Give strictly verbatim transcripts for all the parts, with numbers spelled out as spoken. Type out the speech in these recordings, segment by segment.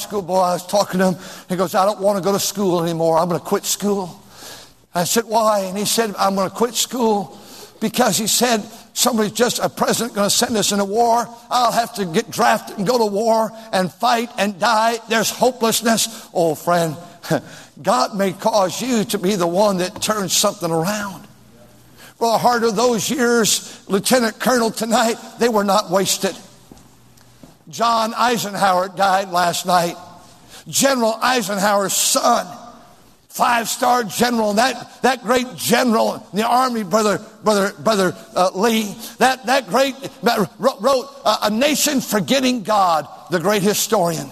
school boy, I was talking to him. He goes, I don't want to go to school anymore. I'm going to quit school. I said, why? And he said, I'm going to quit school because he said, somebody's just, a president going to send us in a war. I'll have to get drafted and go to war and fight and die. There's hopelessness. Oh, friend, God may cause you to be the one that turns something around. For the heart of those years, Lieutenant Colonel tonight, they were not wasted. John Eisenhower died last night. General Eisenhower's son. Five-star general, that, that great general in the army, brother, brother, brother uh, Lee, that, that great, wrote, wrote uh, A Nation Forgetting God, the great historian.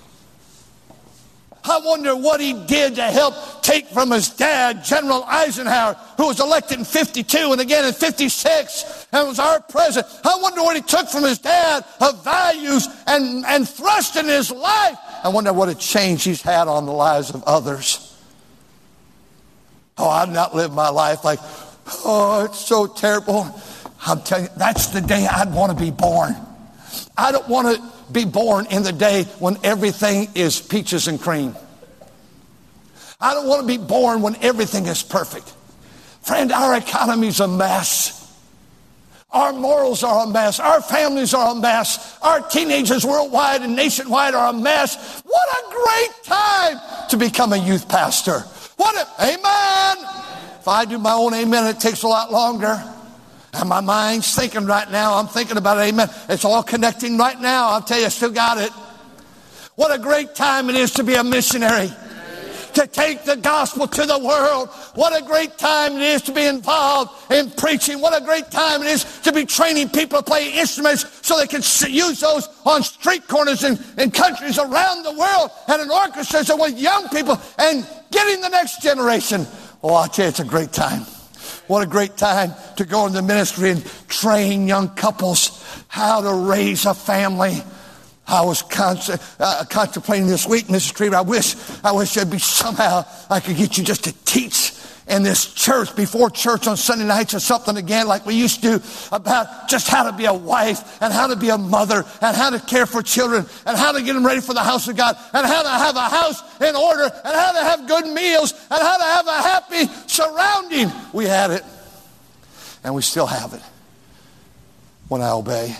I wonder what he did to help take from his dad, General Eisenhower, who was elected in fifty-two and again in fifty-six and was our president. I wonder what he took from his dad of values and, and thrust in his life. I wonder what a change he's had on the lives of others. Oh, I've not lived my life like, oh, it's so terrible. I'm telling you, that's the day I'd want to be born. I don't want to be born in the day when everything is peaches and cream. I don't want to be born when everything is perfect. Friend, our economy's a mess. Our morals are a mess. Our families are a mess. Our teenagers worldwide and nationwide are a mess. What a great time to become a youth pastor. What a, amen. If I do my own amen, it takes a lot longer. And my mind's thinking right now. I'm thinking about it, amen. It's all connecting right now. I'll tell you, I still got it. What a great time it is to be a missionary. To take the gospel to the world. What a great time it is to be involved in preaching. What a great time it is to be training people to play instruments so they can use those on street corners in, in countries around the world and in orchestras and with young people and getting the next generation. Oh, I tell you, it's a great time. What a great time to go into ministry and train young couples how to raise a family. I was con- uh, contemplating this week, Missus Trieber, I wish, I wish there'd be somehow I could get you just to teach in this church, before church on Sunday nights or something again like we used to, about just how to be a wife and how to be a mother and how to care for children and how to get them ready for the house of God and how to have a house in order and how to have good meals and how to have a happy surrounding. We had it and we still have it when I obey.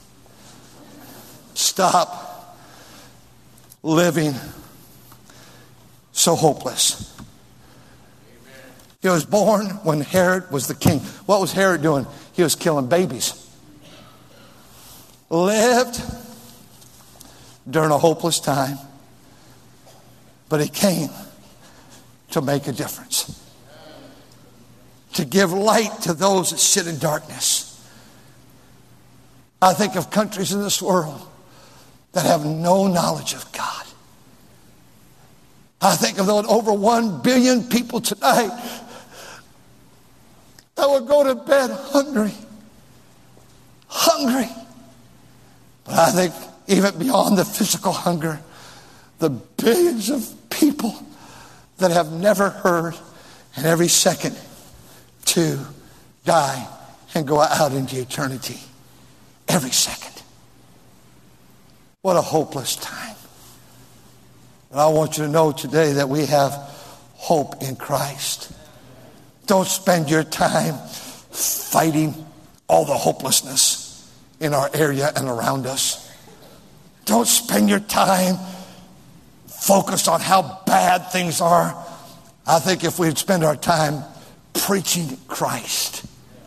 Stop living so hopeless. He was born when Herod was the king. What was Herod doing? He was killing babies. Lived during a hopeless time, but he came to make a difference. To give light to those that sit in darkness. I think of countries in this world that have no knowledge of God. I think of those over one billion people tonight that would go to bed hungry. Hungry. But I think even beyond the physical hunger, the billions of people that have never heard, and every second to die and go out into eternity. Every second. What a hopeless time. And I want you to know today that we have hope in Christ. Don't spend your time fighting all the hopelessness in our area and around us. Don't spend your time focused on how bad things are. I think if we'd spend our time preaching Christ,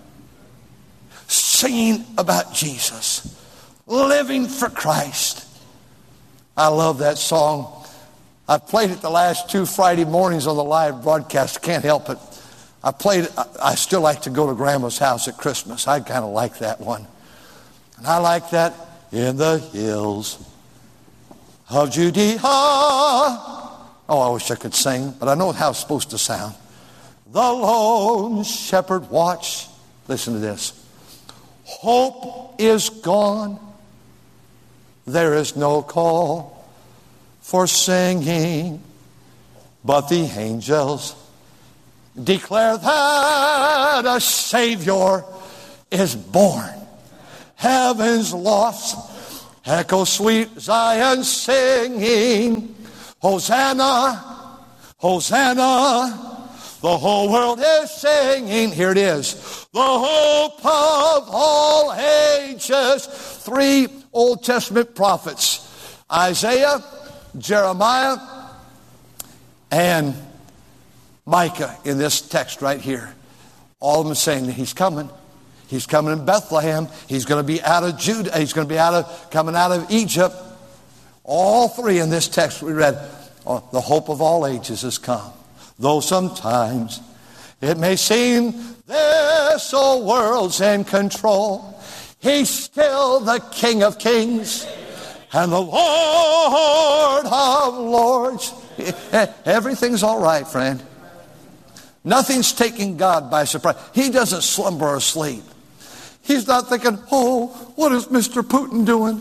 singing about Jesus, living for Christ. I love that song. I've played it the last two Friday mornings on the live broadcast. Can't help it. I played it. I still like to go to Grandma's house at Christmas. I kind of like that one. And I like that. In the hills of Judea. Oh, I wish I could sing, but I know how it's supposed to sound. The lone shepherd watch. Listen to this. Hope is gone. There is no call for singing, but the angels declare that a Savior is born. Heaven's lost Echo sweet Zion singing, Hosanna, Hosanna. The whole world is singing. Here it is. The hope of all ages. Three Old Testament prophets, Isaiah, Jeremiah, and Micah in this text right here. All of them saying that he's coming. He's coming in Bethlehem. He's going to be out of Judah. He's going to be out of coming out of Egypt. All three in this text we read. Oh, the hope of all ages has come. Though sometimes it may seem this whole world's in control, he's still the King of Kings and the Lord of Lords. Everything's all right, friend. Nothing's taking God by surprise. He doesn't slumber or sleep. He's not thinking, oh, what is Mister Putin doing?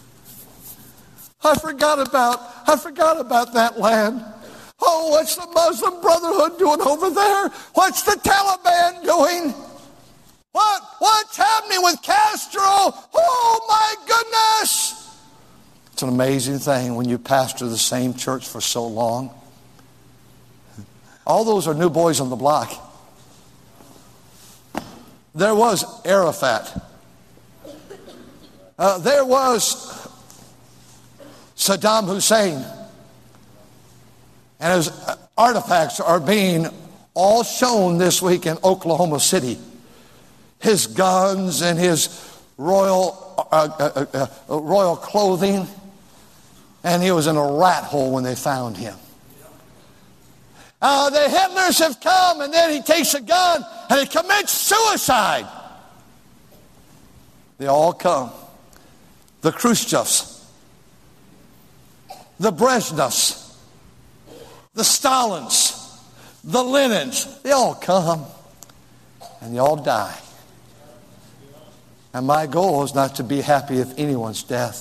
I forgot about, I forgot about that land. Oh, what's the Muslim Brotherhood doing over there? What's the Taliban doing? What, what's happening with Castro? Oh, my goodness. It's an amazing thing when you pastor the same church for so long. All those are new boys on the block. There was Arafat. Uh, there was Saddam Hussein. And his artifacts are being all shown this week in Oklahoma City. His guns and his royal uh, uh, uh, uh, royal clothing. And he was in a rat hole when they found him. Uh, the Hitlers have come, and then he takes a gun and he commits suicide. They all come. The Khrushchevs, the Brezhnevs, the Stalins, the Lenins, they all come and they all die. And my goal is not to be happy with anyone's death.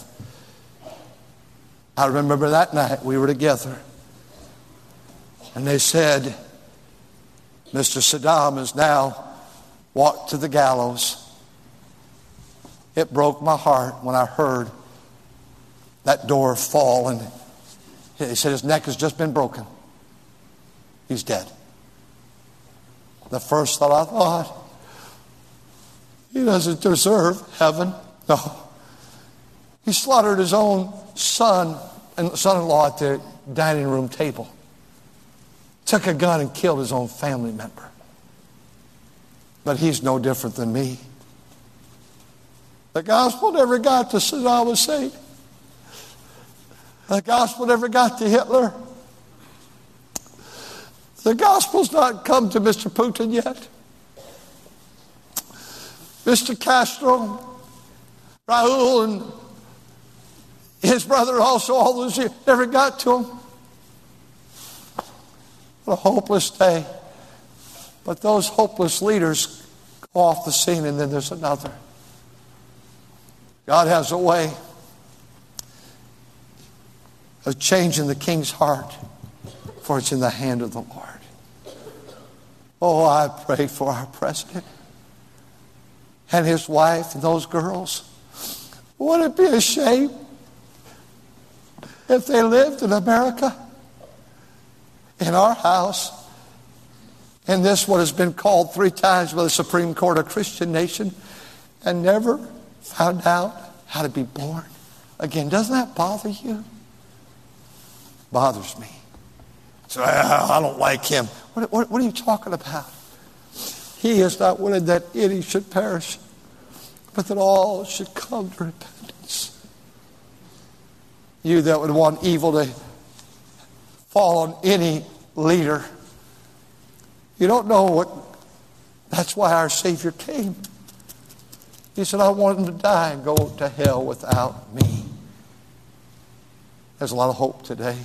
I remember that night we were together and they said, Mister Saddam is now walked to the gallows. It broke my heart when I heard that door fall, and he said his neck has just been broken. He's dead. The first thought I thought, he doesn't deserve heaven. No. He slaughtered his own son and son-in-law at the dining room table. Took a gun and killed his own family member. But he's no different than me. The gospel never got to Saddam Hussein. The gospel never got to Hitler. The gospel's not come to Mister Putin yet. Mister Castro, Raul, and his brother also, all those years, never got to him. What a hopeless day. But those hopeless leaders go off the scene, and then there's another. God has a way of changing the king's heart, for it's in the hand of the Lord. Oh, I pray for our president and his wife and those girls. Would it be a shame if they lived in America, in our house, in this what has been called three times by the Supreme Court a Christian nation, and never found out how to be born again? Doesn't that bother you? Bothers me. So I don't like him. What, what, what are you talking about? He is not willing that any should perish, but that all should come to repentance. You that would want evil to fall on any leader, you don't know what. That's why our Savior came. He said, I want him to die and go to hell without me. There's a lot of hope today.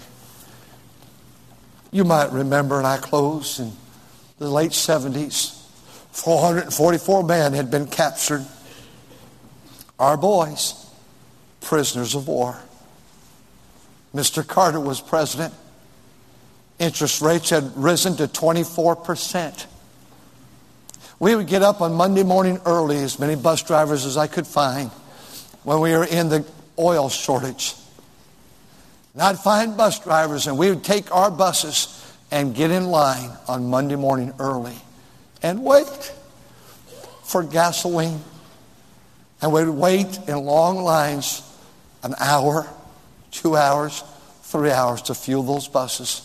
You might remember, and I close, in the late seventies, four hundred forty-four men had been captured. Our boys, prisoners of war. Mister Carter was president. Interest rates had risen to twenty-four percent. We would get up on Monday morning early, as many bus drivers as I could find, when we were in the oil shortage. And I'd find bus drivers, and we would take our buses and get in line on Monday morning early and wait for gasoline. And we'd wait in long lines an hour, two hours, three hours to fuel those buses.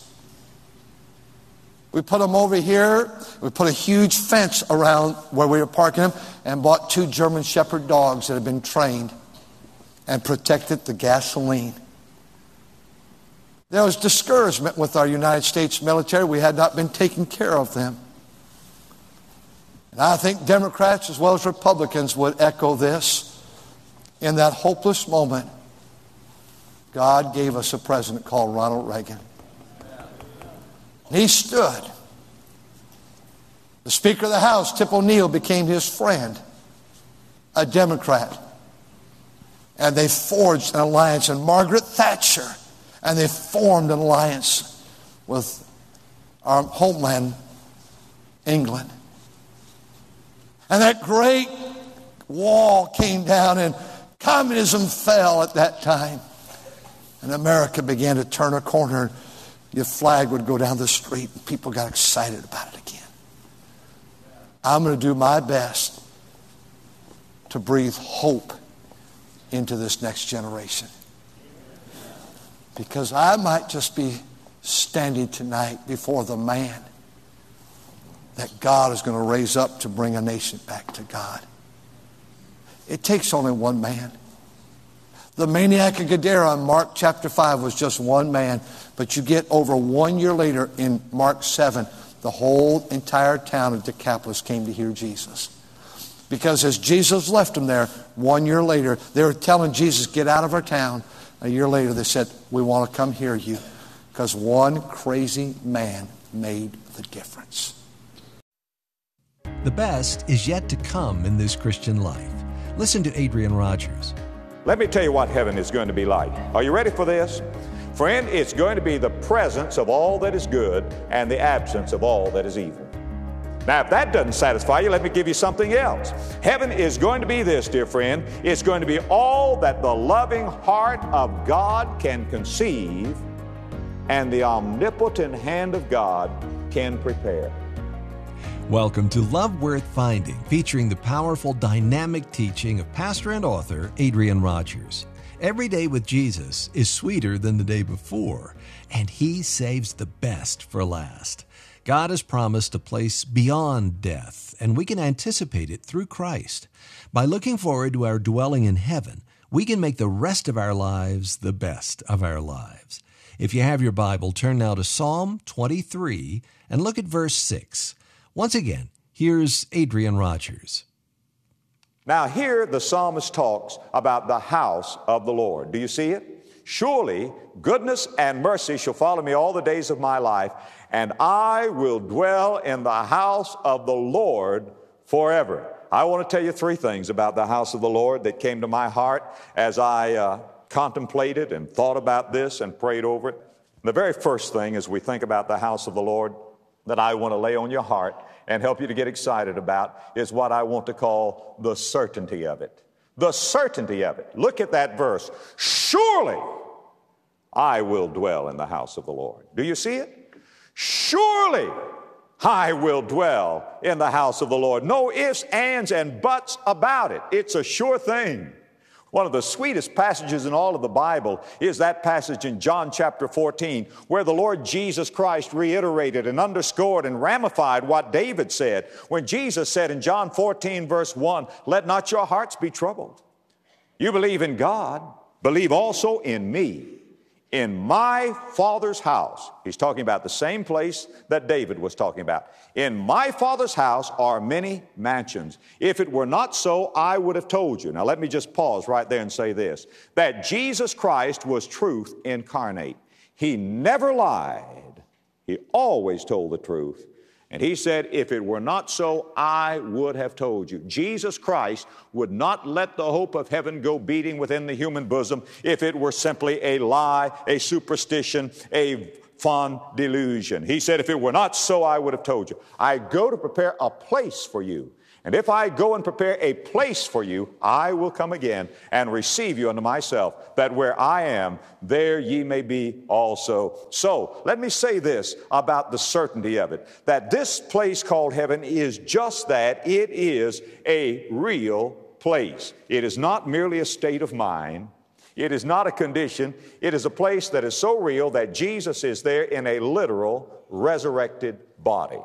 We put them over here. We put a huge fence around where we were parking them and bought two German Shepherd dogs that had been trained and protected the gasoline. There was discouragement with our United States military. We had not been taking care of them. And I think Democrats as well as Republicans would echo this. In that hopeless moment, God gave us a president called Ronald Reagan. He stood. The Speaker of the House, Tip O'Neill, became his friend, a Democrat. And they forged an alliance. And Margaret Thatcher, and they formed an alliance with our homeland, England. And that great wall came down and communism fell at that time. And America began to turn a corner. Your flag would go down the street and people got excited about it again. I'm going to do my best to breathe hope into this next generation. Because I might just be standing tonight before the man that God is going to raise up to bring a nation back to God. It takes only one man. The maniac of Gadara in Mark chapter five was just one man. But you get over one year later in Mark seven, the whole entire town of Decapolis came to hear Jesus. Because as Jesus left them there, one year later, they were telling Jesus, get out of our town. A year later, they said, we want to come hear you. Because one crazy man made the difference. The best is yet to come in this Christian life. Listen to Adrian Rogers. Let me tell you what heaven is going to be like. Are you ready for this? Friend, it's going to be the presence of all that is good and the absence of all that is evil. Now, if that doesn't satisfy you, let me give you something else. Heaven is going to be this, dear friend. It's going to be all that the loving heart of God can conceive and the omnipotent hand of God can prepare. Welcome to Love Worth Finding, featuring the powerful, dynamic teaching of pastor and author Adrian Rogers. Every day with Jesus is sweeter than the day before, and He saves the best for last. God has promised a place beyond death, and we can anticipate it through Christ. By looking forward to our dwelling in heaven, we can make the rest of our lives the best of our lives. If you have your Bible, turn now to Psalm twenty-three and look at verse six. Once again, here's Adrian Rogers. Now here the psalmist talks about the house of the Lord. Do you see it? Surely goodness and mercy shall follow me all the days of my life, and I will dwell in the house of the Lord forever. I want to tell you three things about the house of the Lord that came to my heart as I uh, contemplated and thought about this and prayed over it. The very first thing as we think about the house of the Lord that I want to lay on your heart and help you to get excited about is what I want to call the certainty of it. The certainty of it. Look at that verse. Surely I will dwell in the house of the Lord. Do you see it? Surely I will dwell in the house of the Lord. No ifs, ands, and buts about it. It's a sure thing. One of the sweetest passages in all of the Bible is that passage in John chapter fourteen, where the Lord Jesus Christ reiterated and underscored and ramified what David said when Jesus said in John fourteen verse one, let not your hearts be troubled. You believe in God, believe also in me. In my Father's house, he's talking about the same place that David was talking about. In my Father's house are many mansions. If it were not so, I would have told you. Now let me just pause right there and say this, that Jesus Christ was truth incarnate. He never lied. He always told the truth. And he said, if it were not so, I would have told you. Jesus Christ would not let the hope of heaven go beating within the human bosom if it were simply a lie, a superstition, a fond delusion. He said, if it were not so, I would have told you. I go to prepare a place for you. And if I go and prepare a place for you, I will come again and receive you unto myself, that where I am, there ye may be also. So let me say this about the certainty of it, that this place called heaven is just that. It is a real place. It is not merely a state of mind. It is not a condition. It is a place that is so real that Jesus is there in a literal resurrected body.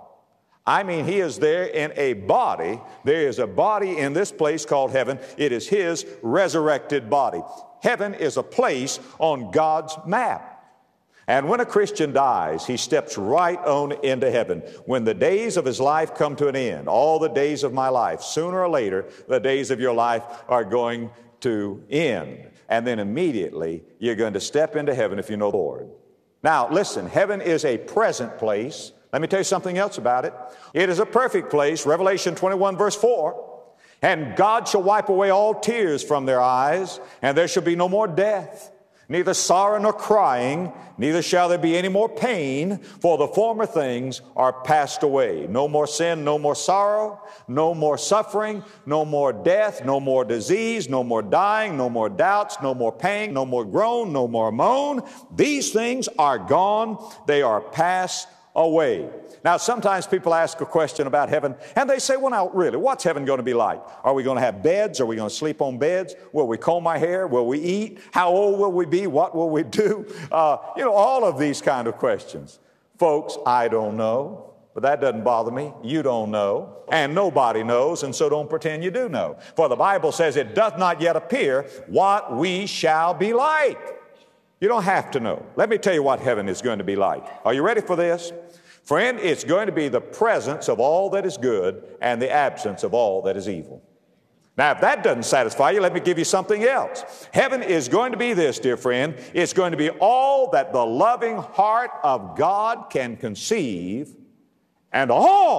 I mean, he is there in a body. There is a body in this place called heaven. It is his resurrected body. Heaven is a place on God's map. And when a Christian dies, he steps right on into heaven. When the days of his life come to an end, all the days of my life, sooner or later, the days of your life are going to end. And then immediately, you're going to step into heaven if you know the Lord. Now, listen, heaven is a present place. Let me tell you something else about it. It is a perfect place, Revelation twenty-one, verse four. And God shall wipe away all tears from their eyes, and there shall be no more death, neither sorrow nor crying, neither shall there be any more pain, for the former things are passed away. No more sin, no more sorrow, no more suffering, no more death, no more disease, no more dying, no more doubts, no more pain, no more groan, no more moan. These things are gone. They are passed away. Now, sometimes people ask a question about heaven, and they say, well, now, really, what's heaven going to be like? Are we going to have beds? Are we going to sleep on beds? Will we comb our hair? Will we eat? How old will we be? What will we do? Uh, you know, all of these kind of questions. Folks, I don't know, but that doesn't bother me. You don't know, and nobody knows, and so don't pretend you do know. For the Bible says it doth not yet appear what we shall be like. You don't have to know. Let me tell you what heaven is going to be like. Are you ready for this? Friend, it's going to be the presence of all that is good and the absence of all that is evil. Now, if that doesn't satisfy you, let me give you something else. Heaven is going to be this, dear friend. It's going to be all that the loving heart of God can conceive and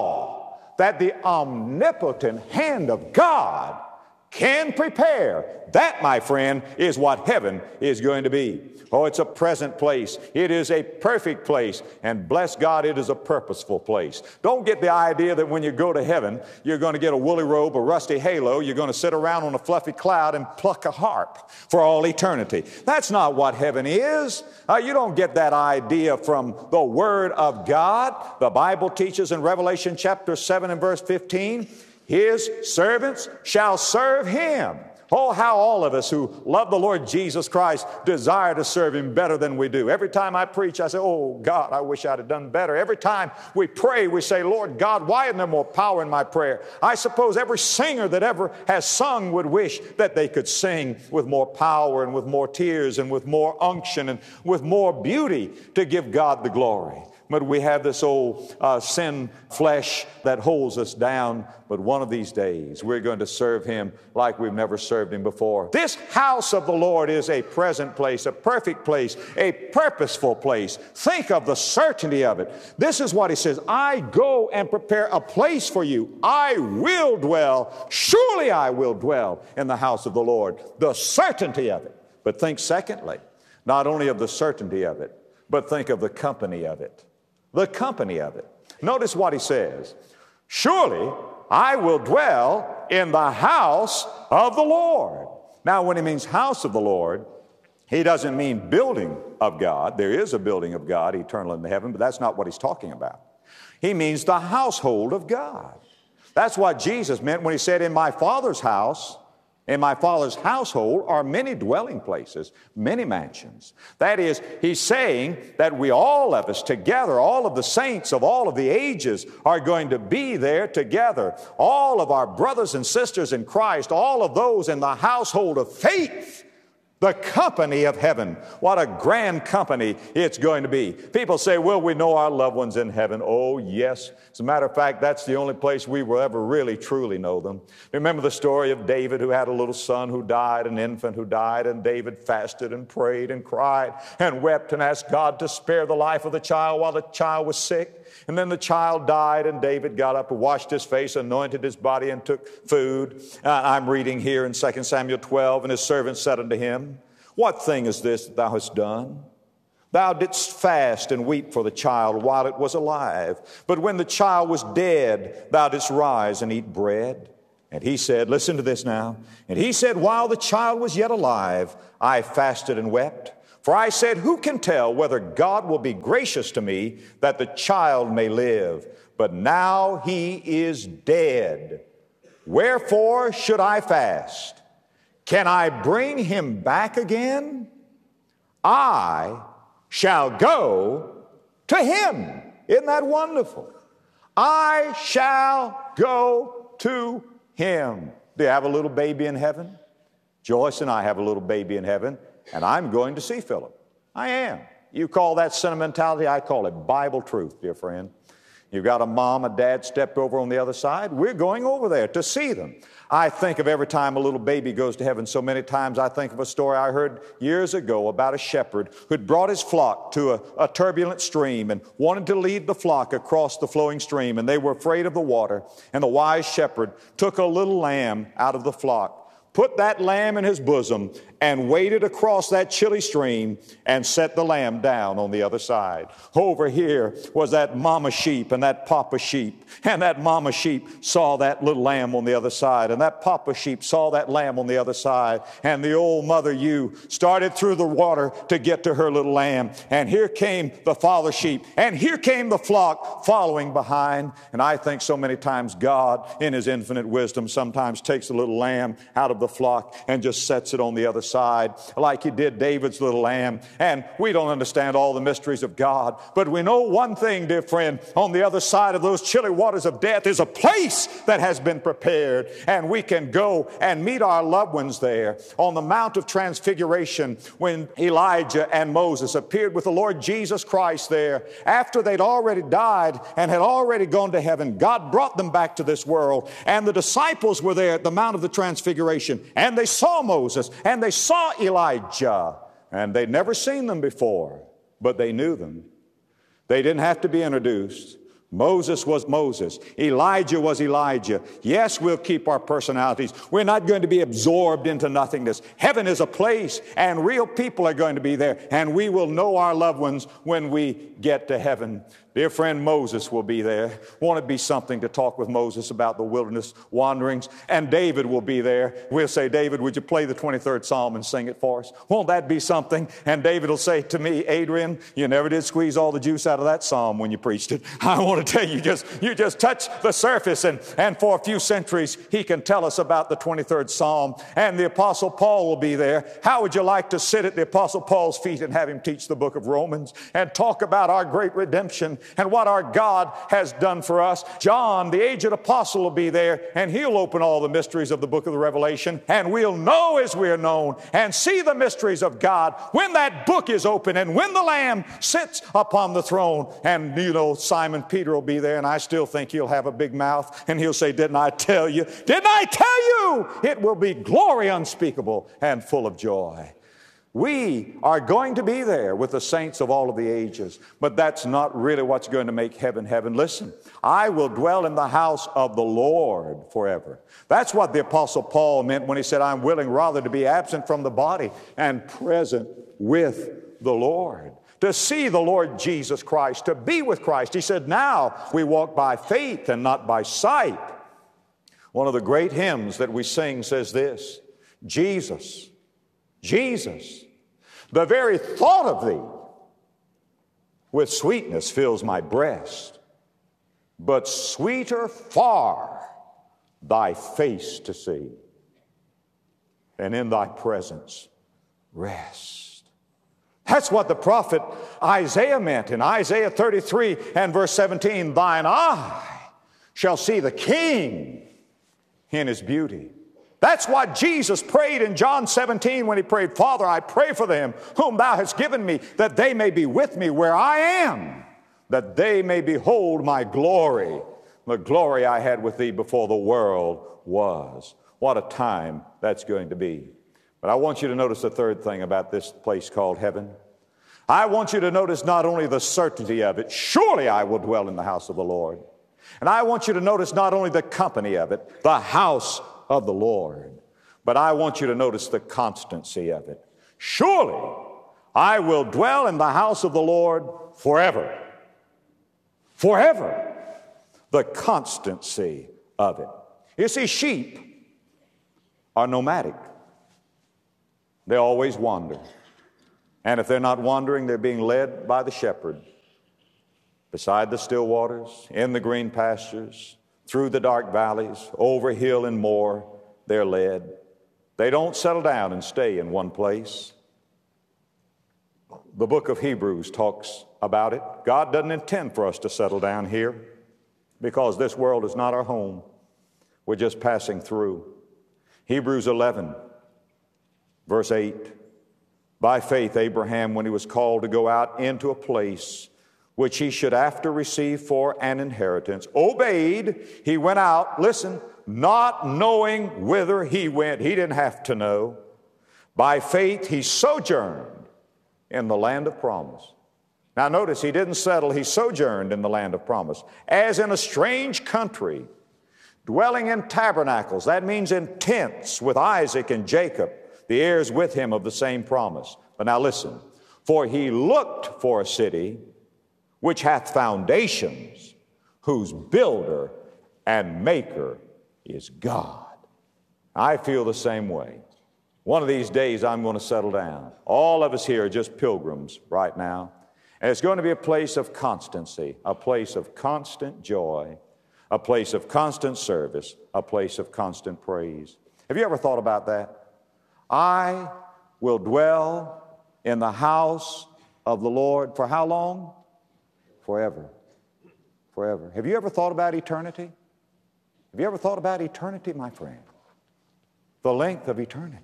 all that the omnipotent hand of God can prepare. That, my friend, is what heaven is going to be. Oh, it's a present place. It is a perfect place. And bless God, it is a purposeful place. Don't get the idea that when you go to heaven, you're going to get a woolly robe, a rusty halo, you're going to sit around on a fluffy cloud and pluck a harp for all eternity. That's not what heaven is. Uh, you don't get that idea from the Word of God. The Bible teaches in Revelation chapter seven and verse fifteen, His servants shall serve Him. Oh, how all of us who love the Lord Jesus Christ desire to serve Him better than we do. Every time I preach, I say, oh, God, I wish I'd have done better. Every time we pray, we say, Lord God, why isn't there more power in my prayer? I suppose every singer that ever has sung would wish that they could sing with more power and with more tears and with more unction and with more beauty to give God the glory. But we have this old uh, sin flesh that holds us down. But one of these days, we're going to serve Him like we've never served Him before. This house of the Lord is a present place, a perfect place, a purposeful place. Think of the certainty of it. This is what He says, I go and prepare a place for you. I will dwell, surely I will dwell in the house of the Lord. The certainty of it. But think secondly, not only of the certainty of it, but think of the company of it. The company of it. Notice what He says. Surely I will dwell in the house of the Lord. Now, when He means house of the Lord, He doesn't mean building of God. There is a building of God eternal in the heaven, but that's not what He's talking about. He means the household of God. That's what Jesus meant when He said, in my Father's house, in my Father's household are many dwelling places, many mansions. That is, He's saying that we all of us together, all of the saints of all of the ages are going to be there together. All of our brothers and sisters in Christ, all of those in the household of faith, the company of heaven. What a grand company it's going to be. People say, well, we know our loved ones in heaven. Oh, yes. As a matter of fact, that's the only place we will ever really, truly know them. Remember the story of David who had a little son who died, an infant who died, and David fasted and prayed and cried and wept and asked God to spare the life of the child while the child was sick. And then the child died, and David got up and washed his face, anointed his body, and took food. Uh, I'm reading here in Second Samuel twelve, and his servant said unto him, what thing is this that thou hast done? Thou didst fast and weep for the child while it was alive. But when the child was dead, thou didst rise and eat bread. And he said, listen to this now. And he said, while the child was yet alive, I fasted and wept. For I said, who can tell whether God will be gracious to me that the child may live? But now he is dead. Wherefore should I fast? Can I bring him back again? I shall go to him. Isn't that wonderful? I shall go to him. Do you have a little baby in heaven? Joyce and I have a little baby in heaven, and I'm going to see Philip. I am. You call that sentimentality, I call it Bible truth, dear friend. You've got a mom, a dad stepped over on the other side. We're going over there to see them. I think of every time a little baby goes to heaven, so many times I think of a story I heard years ago about a shepherd who'd brought his flock to a, a turbulent stream and wanted to lead the flock across the flowing stream, and they were afraid of the water. And the wise shepherd took a little lamb out of the flock, put that lamb in his bosom, and waded across that chilly stream and set the lamb down on the other side. Over here was that mama sheep and that papa sheep. And that mama sheep saw that little lamb on the other side. And that papa sheep saw that lamb on the other side. And the old mother ewe started through the water to get to her little lamb. And here came the father sheep. And here came the flock following behind. And I think so many times God, in his infinite wisdom, sometimes takes a little lamb out of the flock and just sets it on the other side. side like he did David's little lamb. And we don't understand all the mysteries of God, but we know one thing, dear friend, on the other side of those chilly waters of death is a place that has been prepared, and we can go and meet our loved ones there. On the Mount of Transfiguration, when Elijah and Moses appeared with the Lord Jesus Christ there, after they'd already died and had already gone to heaven, God brought them back to this world, and the disciples were there at the Mount of the Transfiguration, and they saw Moses, and they saw Elijah, and they'd never seen them before, but they knew them. They didn't have to be introduced. Moses was Moses. Elijah was Elijah. Yes, we'll keep our personalities. We're not going to be absorbed into nothingness. Heaven is a place, and real people are going to be there, and we will know our loved ones when we get to heaven. Dear friend, Moses will be there. Won't it be something to talk with Moses about the wilderness wanderings? And David will be there. We'll say, David, would you play the twenty-third Psalm and sing it for us? Won't that be something? And David will say to me, Adrian, you never did squeeze all the juice out of that Psalm when you preached it. I want to tell you, just, you just touch the surface, and, and for a few centuries, he can tell us about the twenty-third Psalm. And the Apostle Paul will be there. How would you like to sit at the Apostle Paul's feet and have him teach the book of Romans and talk about our great redemption and what our God has done for us? John, the aged apostle, will be there, and he'll open all the mysteries of the book of the Revelation, and we'll know as we're known and see the mysteries of God when that book is open and when the Lamb sits upon the throne. And you know, Simon Peter will be there, and I still think he'll have a big mouth, and he'll say, didn't I tell you? Didn't I tell you? It will be glory unspeakable and full of joy. We are going to be there with the saints of all of the ages, but that's not really what's going to make heaven heaven. Listen, I will dwell in the house of the Lord forever. That's what the Apostle Paul meant when he said, I'm willing rather to be absent from the body and present with the Lord. To see the Lord Jesus Christ, to be with Christ. He said, now we walk by faith and not by sight. One of the great hymns that we sing says this, Jesus, Jesus, the very thought of thee with sweetness fills my breast, but sweeter far thy face to see, and in thy presence rest. That's what the prophet Isaiah meant in Isaiah thirty-three and verse seventeen, thine eye shall see the King in his beauty. That's what Jesus prayed in John seventeen when he prayed, Father, I pray for them whom thou hast given me, that they may be with me where I am, that they may behold my glory, the glory I had with thee before the world was. What a time that's going to be. But I want you to notice the third thing about this place called heaven. I want you to notice not only the certainty of it, surely I will dwell in the house of the Lord. And I want you to notice not only the company of it, the house of the Lord, but I want you to notice the constancy of it. Surely I will dwell in the house of the Lord forever. Forever. The constancy of it. You see, sheep are nomadic. They always wander. And if they're not wandering, they're being led by the shepherd. Beside the still waters, in the green pastures, through the dark valleys, over hill and moor, they're led. They don't settle down and stay in one place. The book of Hebrews talks about it. God doesn't intend for us to settle down here because this world is not our home. We're just passing through. Hebrews eleven, verse eight. By faith, Abraham, when he was called to go out into a place which he should after receive for an inheritance, obeyed. He went out, listen, not knowing whither he went. He didn't have to know. By faith, he sojourned in the land of promise. Now notice, he didn't settle, he sojourned in the land of promise, as in a strange country, dwelling in tabernacles. That means in tents with Isaac and Jacob, the heirs with him of the same promise. But now listen, for he looked for a city which hath foundations, whose builder and maker is God. I feel the same way. One of these days I'm going to settle down. All of us here are just pilgrims right now. And it's going to be a place of constancy, a place of constant joy, a place of constant service, a place of constant praise. Have you ever thought about that? I will dwell in the house of the Lord for how long? Forever. Forever. Have you ever thought about eternity? Have you ever thought about eternity, my friend? The length of eternity.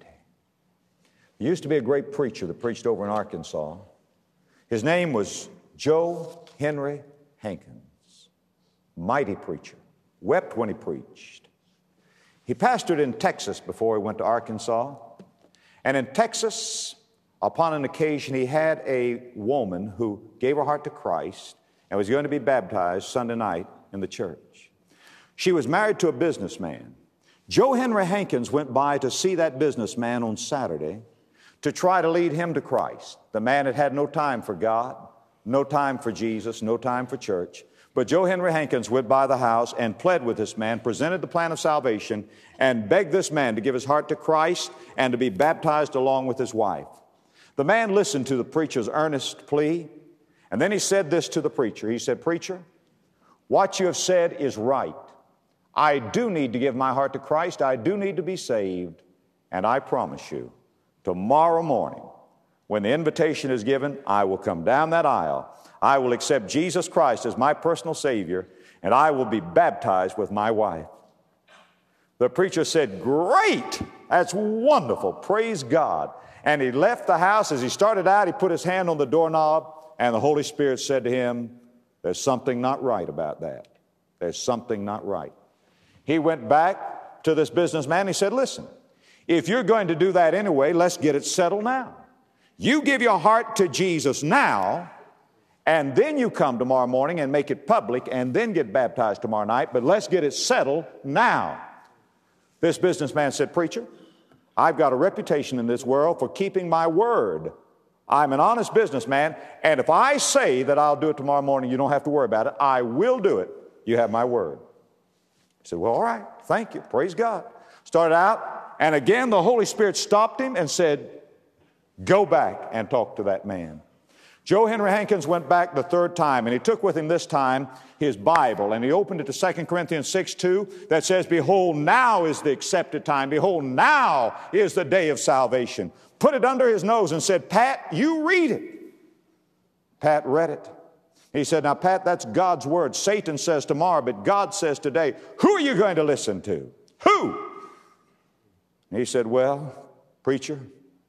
There used to be a great preacher that preached over in Arkansas. His name was Joe Henry Hankins. Mighty preacher. Wept when he preached. He pastored in Texas before he went to Arkansas. And in Texas, upon an occasion, he had a woman who gave her heart to Christ and was going to be baptized Sunday night in the church. She was married to a businessman. Joe Henry Hankins went by to see that businessman on Saturday to try to lead him to Christ. The man had had no time for God, no time for Jesus, no time for church. But Joe Henry Hankins went by the house and pled with this man, presented the plan of salvation, and begged this man to give his heart to Christ and to be baptized along with his wife. The man listened to the preacher's earnest plea, and then he said this to the preacher. He said, "Preacher, what you have said is right. I do need to give my heart to Christ. I do need to be saved. And I promise you, tomorrow morning, when the invitation is given, I will come down that aisle. I will accept Jesus Christ as my personal Savior, and I will be baptized with my wife." The preacher said, "Great! That's wonderful. Praise God." And he left the house. As he started out, he put his hand on the doorknob, and the Holy Spirit said to him, "There's something not right about that. There's something not right." He went back to this businessman. He said, "Listen, if you're going to do that anyway, let's get it settled now. You give your heart to Jesus now, and then you come tomorrow morning and make it public and then get baptized tomorrow night, but let's get it settled now." This businessman said, "Preacher, I've got a reputation in this world for keeping my word. I'm an honest businessman, and if I say that I'll do it tomorrow morning, you don't have to worry about it. I will do it. You have my word." He said, "Well, all right, thank you, praise God." Started out, and again the Holy Spirit stopped him and said, "Go back and talk to that man." Joe Henry Hankins went back the third time, and he took with him this time his Bible, and he opened it to Second Corinthians six two that says, "Behold, now is the accepted time. Behold, now is the day of salvation." Put it under his nose and said, "Pat, you read it." Pat read it. He said, "Now, Pat, that's God's word. Satan says tomorrow, but God says today. Who are you going to listen to? Who?" And he said, "Well, preacher,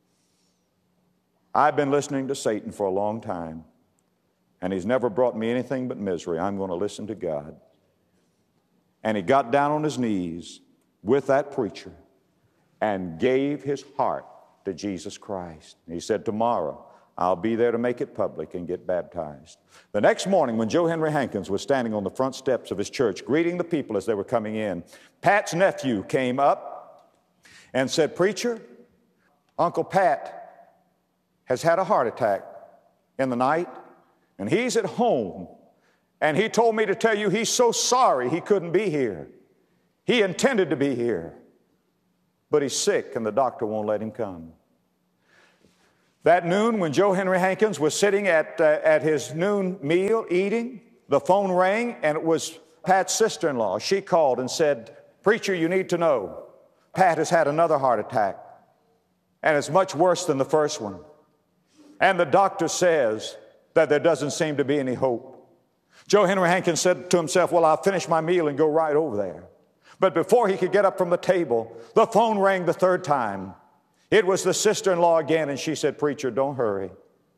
I've been listening to Satan for a long time, and he's never brought me anything but misery. I'm going to listen to God." And he got down on his knees with that preacher and gave his heart to Jesus Christ. And he said, "Tomorrow, I'll be there to make it public and get baptized." The next morning, when Joe Henry Hankins was standing on the front steps of his church, greeting the people as they were coming in, Pat's nephew came up and said, "Preacher, Uncle Pat has had a heart attack in the night, and he's at home. And he told me to tell you he's so sorry he couldn't be here. He intended to be here, but he's sick and the doctor won't let him come. That noon, when Joe Henry Hankins was sitting at, uh, at his noon meal eating, the phone rang, and it was Pat's sister-in-law. She called and said, "Preacher, you need to know, Pat has had another heart attack, and it's much worse than the first one. And the doctor says that there doesn't seem to be any hope." Joe Henry Hankins said to himself, "Well, I'll finish my meal and go right over there." But before he could get up from the table, the phone rang the third time. It was the sister-in-law again, and she said, "Preacher, don't hurry.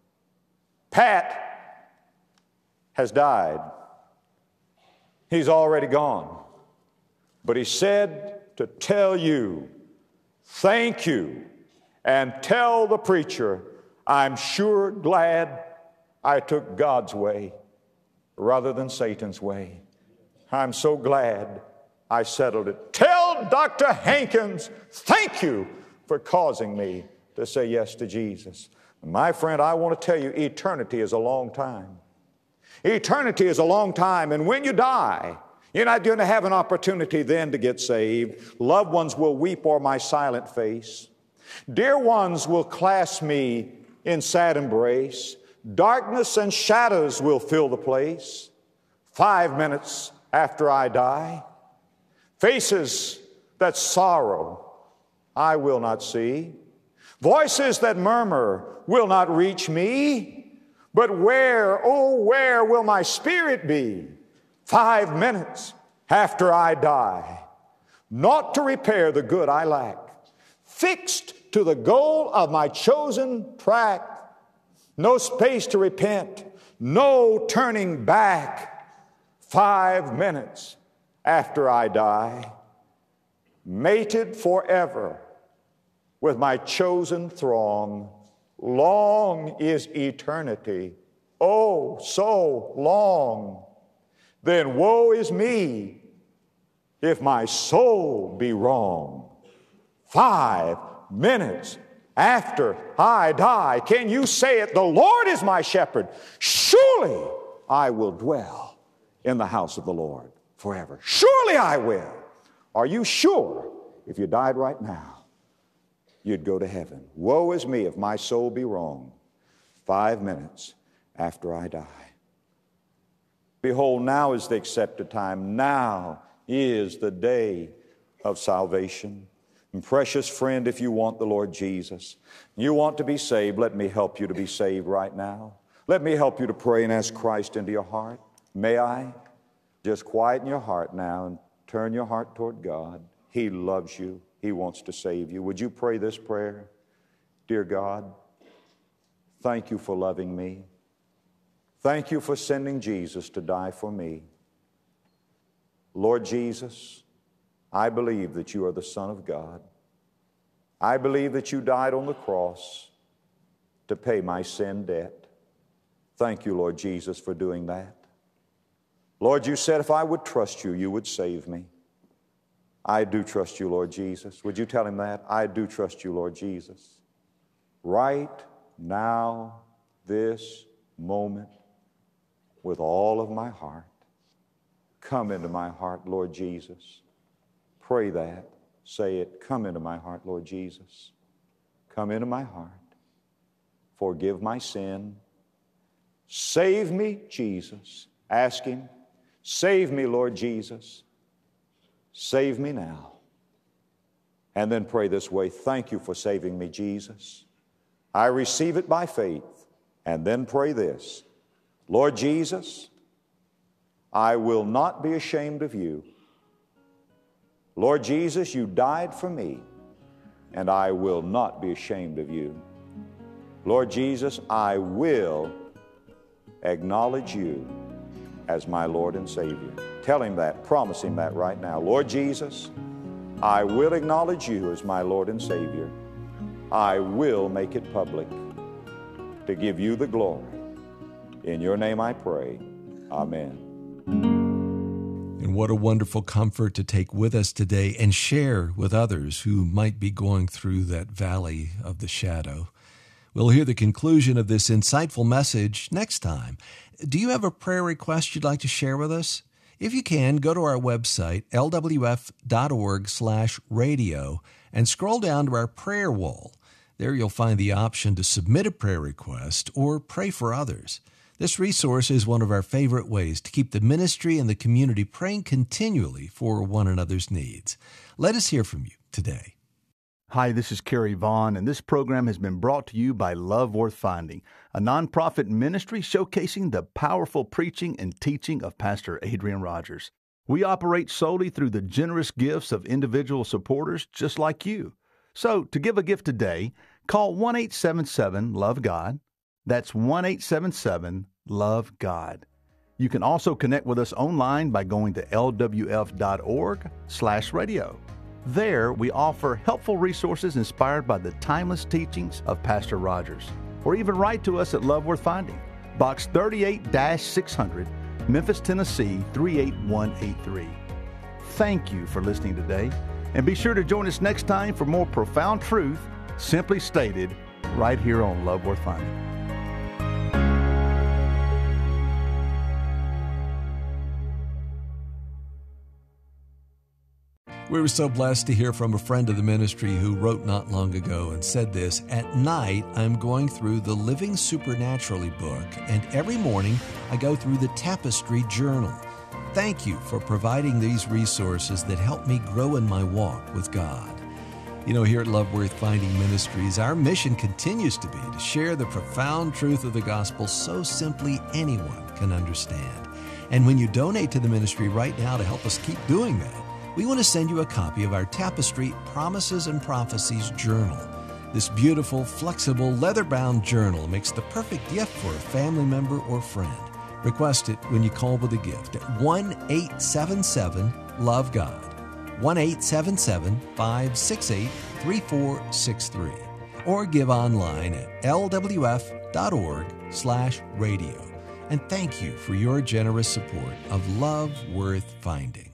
Pat has died. He's already gone. But he said to tell you, thank you, and tell the preacher, I'm sure glad I took God's way rather than Satan's way. I'm so glad I settled it. Tell Doctor Hankins, thank you for causing me to say yes to Jesus." My friend, I want to tell you, eternity is a long time. Eternity is a long time, and when you die, you're not going to have an opportunity then to get saved. Loved ones will weep o'er my silent face. Dear ones will clasp me in sad embrace. Darkness and shadows will fill the place. Five minutes after I die, faces that sorrow I will not see. Voices that murmur will not reach me. But where, oh, where will my spirit be? Five minutes after I die, naught to repair the good I lack, fixed to the goal of my chosen track, no space to repent, no turning back. Five minutes after I die, mated forever with my chosen throng. Long is eternity, oh, so long. Then woe is me if my soul be wrong. Five minutes after I die, can you say it? The Lord is my shepherd. Surely I will dwell in the house of the Lord forever. Surely I will. Are you sure if you died right now, you'd go to heaven? Woe is me if my soul be wrong. Five minutes after I die. Behold, now is the accepted time. Now is the day of salvation. And precious friend, if you want the Lord Jesus, you want to be saved, let me help you to be saved right now. Let me help you to pray and ask Christ into your heart. May I? Just quieten your heart now and turn your heart toward God. He loves you. He wants to save you. Would you pray this prayer? Dear God, thank you for loving me. Thank you for sending Jesus to die for me. Lord Jesus, I believe that you are the Son of God. I believe that you died on the cross to pay my sin debt. Thank you, Lord Jesus, for doing that. Lord, you said if I would trust you, you would save me. I do trust you, Lord Jesus. Would you tell him that? I do trust you, Lord Jesus. Right now, this moment, with all of my heart, come into my heart, Lord Jesus. Pray that. Say it. Come into my heart, Lord Jesus. Come into my heart. Forgive my sin. Save me, Jesus. Ask him. Save me, Lord Jesus. Save me now. And then pray this way. Thank you for saving me, Jesus. I receive it by faith. And then pray this. Lord Jesus, I will not be ashamed of you. Lord Jesus, you died for me, and I will not be ashamed of you. Lord Jesus, I will acknowledge you as my Lord and Savior. Tell him that. Promise him that right now. Lord Jesus, I will acknowledge you as my Lord and Savior. I will make it public to give you the glory. In your name I pray. Amen. And what a wonderful comfort to take with us today and share with others who might be going through that valley of the shadow. We'll hear the conclusion of this insightful message next time. Do you have a prayer request you'd like to share with us? If you can, go to our website, l w f dot org slash radio, and scroll down to our prayer wall. There you'll find the option to submit a prayer request or pray for others. This resource is one of our favorite ways to keep the ministry and the community praying continually for one another's needs. Let us hear from you today. Hi, this is Kerry Vaughn, and this program has been brought to you by Love Worth Finding, a nonprofit ministry showcasing the powerful preaching and teaching of Pastor Adrian Rogers. We operate solely through the generous gifts of individual supporters just like you. So, to give a gift today, call one eight seven seven, love God. That's one eight seven seven, love God. You can also connect with us online by going to l w f dot org slash radio. There, we offer helpful resources inspired by the timeless teachings of Pastor Rogers. Or even write to us at Love Worth Finding, Box thirty-eight six hundred, Memphis, Tennessee three eight one eight three. Thank you for listening today, and be sure to join us next time for more profound truth, simply stated, right here on Love Worth Finding. We were so blessed to hear from a friend of the ministry who wrote not long ago and said this: "At night, I'm going through the Living Supernaturally book, and every morning I go through the Tapestry Journal. Thank you for providing these resources that help me grow in my walk with God." You know, here at Love Worth Finding Ministries, our mission continues to be to share the profound truth of the gospel so simply anyone can understand. And when you donate to the ministry right now to help us keep doing that, we want to send you a copy of our Tapestry Promises and Prophecies Journal. This beautiful, flexible, leather-bound journal makes the perfect gift for a family member or friend. Request it when you call with a gift at one eight seven seven, love God, one eight seven seven, five six eight, three four six three, or give online at l w f dot org slash radio. And thank you for your generous support of Love Worth Finding.